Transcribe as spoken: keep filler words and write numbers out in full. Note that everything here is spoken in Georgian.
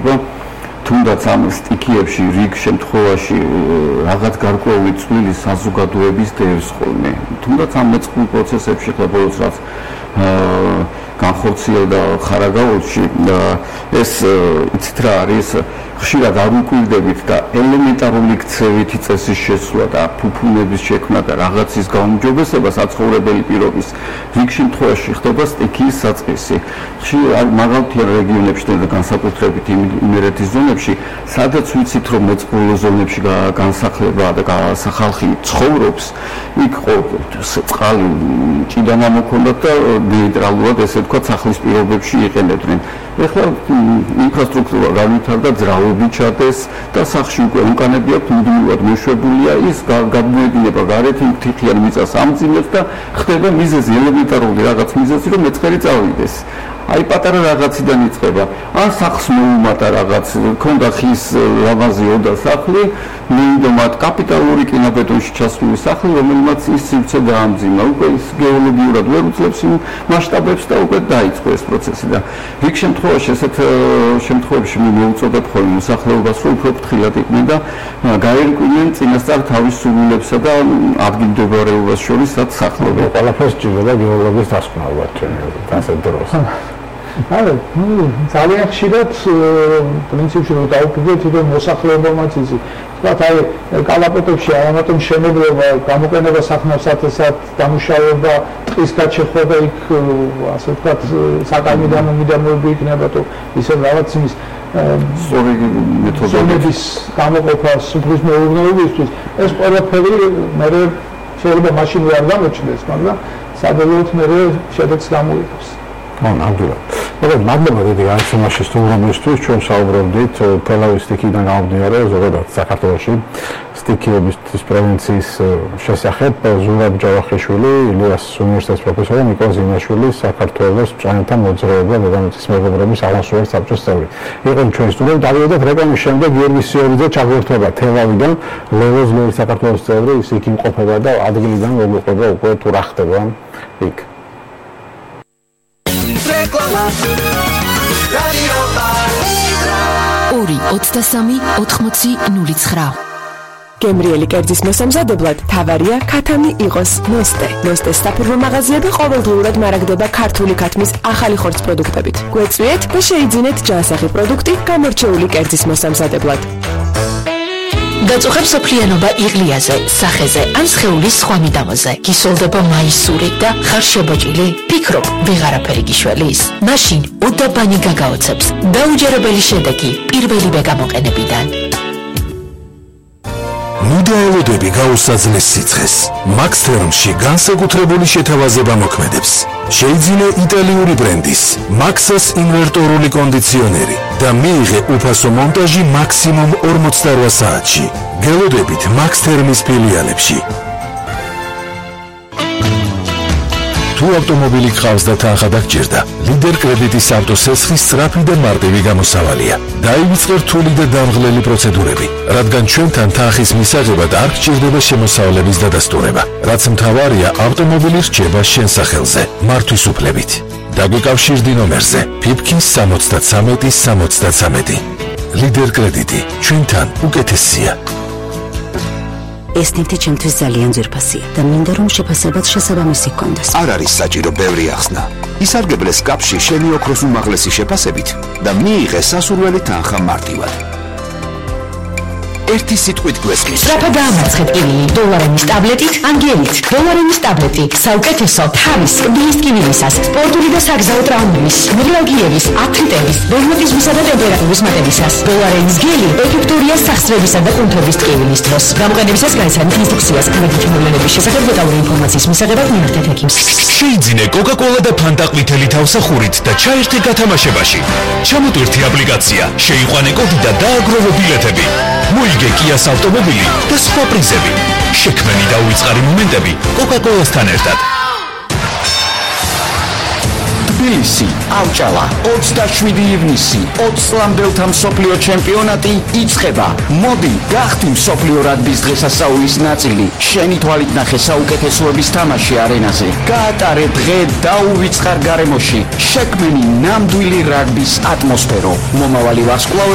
შეიძლება თუნდაც ამ სტიქიებში რიგ შემთხვევაში რაღაც გარკვეული წვლილი საზოგადოების დევს ხოლმე. თუნდაც ამ მეწყვილ პროცესებში ხა ბოლოს რაც განხორციელდა ხარაგაულში ეს იცით რა არის ხშირად არ უკვირდებით და ელემენტარული ქცევითი წესის შესვლა და ფუფუნების შექმნა და რაღაცის გაუმჯობესება საცხოვრებელი პირობის რიგ შემთხვევაში ხდება სტიქიის საწყისი. ხშირად მაგალითად რეგიონებში და განსაკუთრებით იმერეთის ზონებში, სადაც ვიცით რომ მეწყვილ ზონებში განსახლება და ხალხი ცხოვრობს, იქ წყალი ჭიდან ამოქონდათ და ნეიტრალურად ესე ვთქვათ სახლის პირობებში იყენებდნენ. ეხლა ინფრასტრუქტურა განვითარდა, ძრავები ჩადეს და სახში უკვე უკანები აქვს მუდმივად მოშვებულია ის გადმოედინება გარეთ იმ თიხიან მიწას ამძიმებს და ხდება მიზეზი ელემენტარული რაღაც მიზეზი რომ მეწყერი წავიდეს. აი პატარა რაღაციდან იწყება. ან სახლს მოუმატა რაღაც, ქონდა ხის ლავაზიო და სახლი, მიიდომათ კაპიტალური კინობეტონში ჩასული სახლი, რომელმაც ის სივრცე დაამძიმა. უკვე ის გეოლოგიურად ვერ უძლებს იმ მასშტაბებს და უკვე დაიწყო ეს პროცესი და რიგ შემთხვევაში ესეთ შემთხვევებში მოუწოდებ ხოლმე მოსახლეობას რომ უფრო ფრთხილად იყვნენ და გაერკვნენ წინასწარ თავის სურვილებსა და ადგილმდებარეობას შორის რაც სახლობენ. ყველაფერს ჭირდება გეოლოგის დასკვნელობა ასეთ დროს. არა, ну, ძალიან ხშირად პრინციპში რომ დაუკვირდეთ რომ მოსახლეობამაც ისი. ვთქვათ, აი კალაპოტებში ამიტომ შემოვლება, გამოყენება სახნავსათესად, დამუშავება, ტყის გაჩეხვა იქ ასე ვთქვათ, საკალმი დამომიდამოები იქნება თუ ისე რაღაც იმის სწორი მეთოდების გამოყოფა სუფრის მეურნეობისთვის, ეს ყველაფერი მე შეიძლება მაშინ არ გამოჩნდეს, მაგრამ საბოლოოდ მე შედეგს გამოიწვევს. Oh, ნამდვილად. მაგრამ მადლობა დიდი განცემაში სტუმრობისთვის, ჩვენ საუბრობდით თელავის სტიქიდან გამომდინარე ზოგადად საქართველოში სტიქიების პრევენციის შესახებ. ზურაბ ჯავახიშვილი, ილიას უნივერსიტეტის პროფესორი, ნიკოლოზ ზიმაშვილი, საქართველოს ბჭყალთა მოძრაობა დედამიწის მეგობრობის აღმასრულებელი საბჭოს წევრი. იყვნენ ჩვენი სტუმრები. დავიდეთ რეკლამის შემდეგ გიორგი სიორიძე ჩაგვერთვება თელავიდან, ლევო ზლერი საქართველოს წევრი, ის იქ იმყოფება და ადგილიდან მოგვიყვება უკვე თუ რა ხდება იქ. ორი ოცდასამი ოთხმოცი ნული ცხრა გემრიელი კერძის მოსამზადებლად თავარია ქათამი იყოს ნოსტე. ნოსტეს საფურმო მაღაზიები ყოველდღიურად მარაგდება ქართული ქათმის ახალი ხორცს პროდუქტებით. გვეწვიეთ და შეიძინეთ ჯანსაღი პროდუქტი გამორჩეული კერძის მოსამზადებლად. გაწუხებ სოფლიანობა იღლიაზე, სახეზე ან სხეულის სხვა მიდამოზე. გისოლდება მაისური და ხარ შებოჭილი? ფიქრობ, ვეღარაფერი გიშველის? მაშინ უდაბანი გაგაოცებს. დაუჯერებელი შედეგი პირველივე გამოყენებიდან. მუდაელოდები გაუსაძლეს სიცხეს. მაქსთერმში განსაკუთრებული შეთავაზება მოქმედებს. შეიძინე იტალიური ბრენდის მაქსას ინვერტორული კონდიციონერი და მიიღე უფასო მონტაჟი მაქსიმუმ ორმოცდარვა საათში. გელოდებით მაქსთერმის ფილიალებში. თუ ავტომობილი გყავს და თანხა დაგჭირდა, ლიდერ კრედიტის ავტოსესხის სწრაფი და მარტივი გამოსავალია. დაივიწყე რთული და დამღლელი პროცედურები, რადგან ჩვენთან თანხის მისაღებად არ გჭირდება შემოსავლების დადასტურება, რაც მთავარია ავტომობილი რჩება შენ სახელზე, მართვის უფლებით. დაგვიკავშირდი ნომერზე ფიფქი სამოცდათრამეტი სამოცდათრამეტი. ლიდერ კრედიტი, ჩვენთან უკეთესია. ეს ნივთი ჩემთვის ძალიან ძვირფასია და მინდა რომ შეფასებაც შესაბამისი გქონდეს. არ არის საჭირო ბევრი ახსნა. ისარგებლეს კაფში შენი ოქროს უმაღლესი შეფასებით და მიიღე სასურველი თანხა მარტივად. ერთი სიტყვით გვესმის. სწრაფად დაამარცხეთ კივილი დოლარენის ტაბლეტით, ანგელით. დოლარენის ტაბლეტი საუკეთესო თავის კბილის კივილისას, სპორტული და საგზაო ტრავმების, ნევრალგიების, ართრიტების, რევმატიზმისა და ტემპერატურის მატებისას. დოლარენის გელი ეფექტურია სახსრებისა და კუნთების ტკივილის დროს. გამოყენებისას გაიცანით ინსტრუქციას კრედიტი მოვლენების შესახებ დეტალური ინფორმაციის მისაღებად მიმართეთ ექიმს. შეიძინე კოკა-კოლა და ფანტა ყვითელი თავსახურით და ჩაერთე გათამაშებაში. ჩამოტვირთი აპლიკაცია, შეიყვანე კოდი და დააგროვე ბილეთები. მოიგე კიას ავტომობილი და სხვა პრიზები. შექმენი და უიწყარი მომენტები კოკა-კოლასთან ერთად. თბილისი, ავჭალა, ოცდაშვიდი ივნისი, ოცს წლამდელთა მსოფლიო ჩემპიონატი იწყება. მოდი, გახდი მსოფლიო რაგბის დღესასწაულის ნაწილი. შენი თვალით ნახე საუკეთესოების თამაში არენაზე. გაატარე დღე დაუვიწყარ გარემოში. შექმენი ნამდვილი რაგბის ატმოსფერო. მომავალი ვარსკვლავები